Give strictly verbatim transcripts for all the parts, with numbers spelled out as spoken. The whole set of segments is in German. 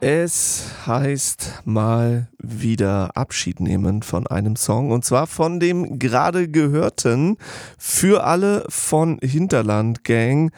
Es heißt mal wieder Abschied nehmen von einem Song, und zwar von dem gerade gehörten Für alle von Hinterland Gang.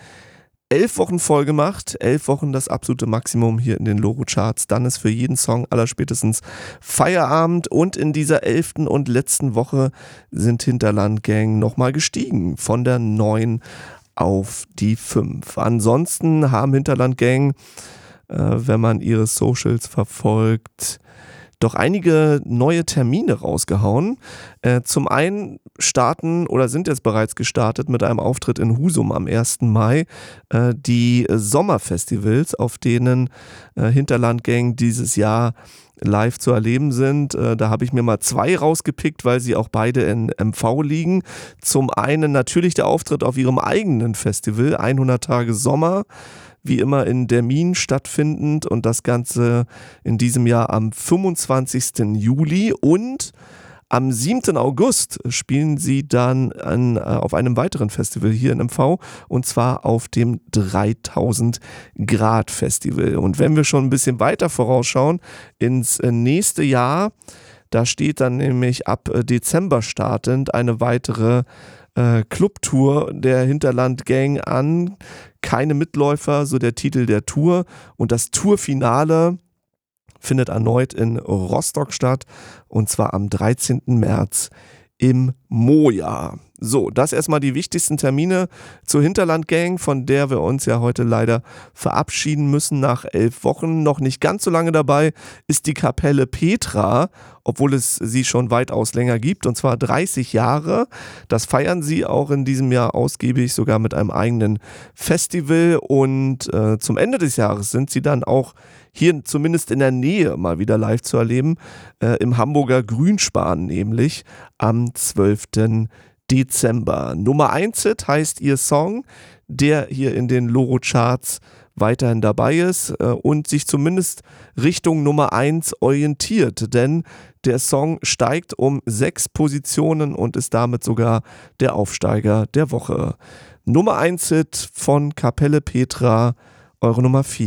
Elf Wochen voll gemacht, elf Wochen das absolute Maximum hier in den Loro-Charts. Dann ist für jeden Song allerspätestens Feierabend, und in dieser elften und letzten Woche sind Hinterland Gang nochmal gestiegen von der neun auf die fünf. Ansonsten haben Hinterland Gang, äh, wenn man ihre Socials verfolgt, doch einige neue Termine rausgehauen. Äh, zum einen starten oder sind jetzt bereits gestartet mit einem Auftritt in Husum am ersten Mai äh, die Sommerfestivals, auf denen äh, Hinterland Gang dieses Jahr live zu erleben sind. Äh, da habe ich mir mal zwei rausgepickt, weil sie auch beide in M V liegen. Zum einen natürlich der Auftritt auf ihrem eigenen Festival, hundert Tage Sommer, wie immer in Dermin stattfindend, und das Ganze in diesem Jahr am fünfundzwanzigsten Juli, und am siebten August spielen sie dann an, äh, auf einem weiteren Festival hier in M V, und zwar auf dem dreitausend Grad Festival. Und wenn wir schon ein bisschen weiter vorausschauen ins äh, nächste Jahr, da steht dann nämlich ab äh, Dezember startend eine weitere äh, Clubtour der Hinterland Gang an. Keine Mitläufer, so der Titel der Tour, und das Tourfinale findet erneut in Rostock statt, und zwar am dreizehnten März im Moja. So, das erstmal die wichtigsten Termine zur Hinterland Gang, von der wir uns ja heute leider verabschieden müssen nach elf Wochen. Noch nicht ganz so lange dabei ist die Kapelle Petra, obwohl es sie schon weitaus länger gibt, und zwar dreißig Jahre. Das feiern sie auch in diesem Jahr ausgiebig, sogar mit einem eigenen Festival, und äh, zum Ende des Jahres sind sie dann auch hier zumindest in der Nähe mal wieder live zu erleben, äh, im Hamburger Grünspan nämlich am zwölften Dezember. Nummer eins Hit heißt ihr Song, der hier in den Loro-Charts weiterhin dabei ist äh, und sich zumindest Richtung Nummer eins orientiert, denn der Song steigt um sechs Positionen und ist damit sogar der Aufsteiger der Woche. Nummer eins Hit von Kapelle Petra, eure Nummer vier.